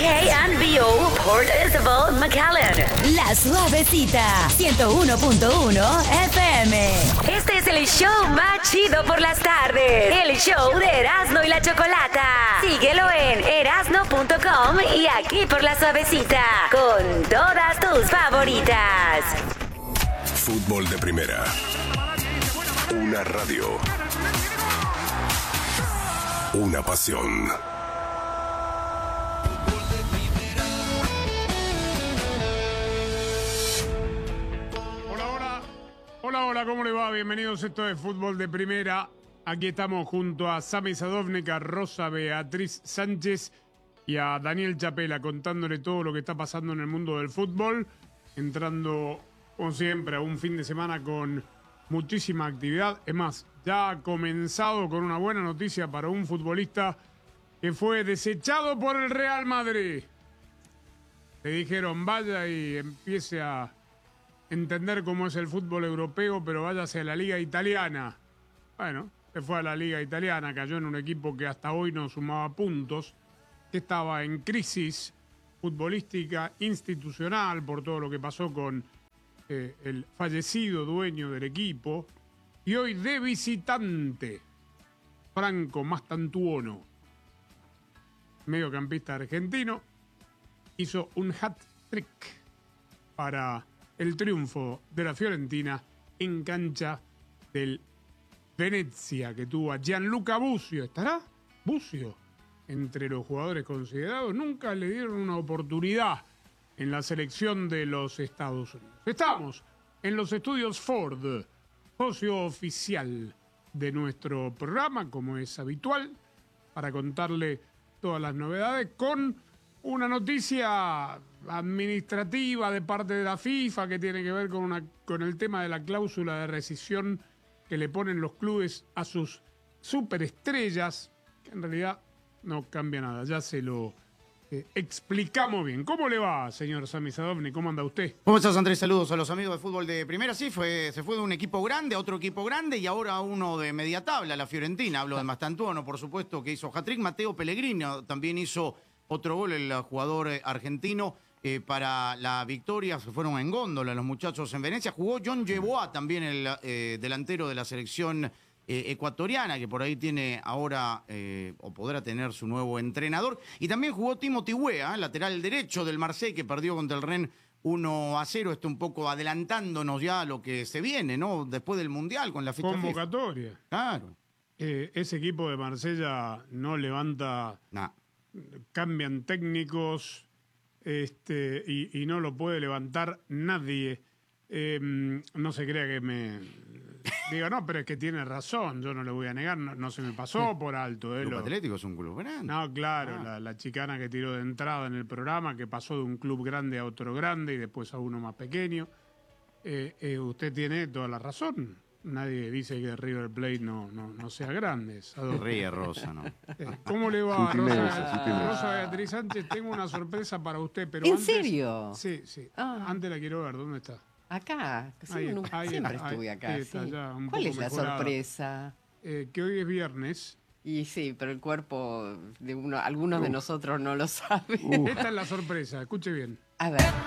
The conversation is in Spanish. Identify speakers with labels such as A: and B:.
A: KNBO Port Isabel, McAllen.
B: La Suavecita, 101.1 FM.
A: Este es el show más chido por las tardes. El show de Erasmo y la Chocolata. Síguelo en erasmo.com y aquí por La Suavecita. Con todas tus favoritas.
C: Fútbol de primera. Una radio. Una pasión.
D: Hola, ¿cómo le va? Bienvenidos, esto es Fútbol de Primera. Aquí estamos junto a Sami Sadovnik, Rosa Beatriz Sánchez y a Daniel Chapela contándole todo lo que está pasando en el mundo del fútbol, entrando, como siempre, a un fin de semana con muchísima actividad. Es más, ya ha comenzado con una buena noticia para un futbolista que fue desechado por el Real Madrid. Le dijeron, vaya y empiece a entender cómo es el fútbol europeo, pero váyase a la Liga Italiana. Bueno, se fue a la Liga Italiana, cayó en un equipo que hasta hoy no sumaba puntos, que estaba en crisis futbolística institucional por todo lo que pasó con el fallecido dueño del equipo, y hoy de visitante, Franco Mastantuono, mediocampista argentino, hizo un hat-trick para el triunfo de la Fiorentina en cancha del Venezia, que tuvo a Gianluca Busio. ¿Estará Busio entre los jugadores considerados? Nunca le dieron una oportunidad en la selección de los Estados Unidos. Estamos en los estudios Ford, socio oficial de nuestro programa, como es habitual, para contarle todas las novedades con una noticia administrativa de parte de la FIFA que tiene que ver con el tema de la cláusula de rescisión que le ponen los clubes a sus superestrellas, que en realidad no cambia nada. Ya se lo explicamos bien. ¿Cómo le va, señor Sami Sadovnik? ¿Cómo anda usted?
E: ¿Cómo estás, Andrés? Saludos a los amigos de Fútbol de Primera. Sí, se fue de un equipo grande a otro equipo grande y ahora uno de media tabla, la Fiorentina. Hablo de Mastantuono, por supuesto, que hizo hat-trick. Matteo Pellegrini también hizo otro gol, el jugador argentino, para la victoria. Se fueron en góndola los muchachos en Venecia. Jugó John Yeboah, también el delantero de la selección ecuatoriana, que por ahí tiene ahora, o podrá tener su nuevo entrenador. Y también jugó Timothy Weah, lateral derecho del Marseille, que perdió contra el Rennes 1-0. Está un poco adelantándonos ya a lo que se viene, ¿no? Después del Mundial, con la fecha
D: convocatoria.
E: FIFA. Claro.
D: Ese equipo de Marsella no levanta...
E: Nah.
D: Cambian técnicos y no lo puede levantar nadie. No se crea que me... Digo, no, pero es que tiene razón, yo no le voy a negar, no se me pasó por alto.
E: El Club Atlético es un club grande.
D: No, claro, la chicana que tiró de entrada en el programa, que pasó de un club grande a otro grande y después a uno más pequeño. Usted tiene toda la razón. Nadie dice que River Plate no sea grande.
E: Ríe, Rosa, ¿no?
D: ¿Cómo le va, Rosa Beatriz Sánchez? Tengo una sorpresa para usted, pero
F: ¿En
D: antes...
F: serio?
D: Sí. Antes la quiero ver. ¿Dónde está?
F: Acá. Sí,
D: Ahí
F: siempre
D: está,
F: estuve acá.
D: está,
F: Sí.
D: ya un
F: ¿Cuál
D: poco
F: es la
D: mejorada.
F: sorpresa?
D: Que hoy es viernes.
F: Y sí, pero el cuerpo de algunos de nosotros no lo sabe.
D: Esta es la sorpresa, escuche bien.
F: A ver.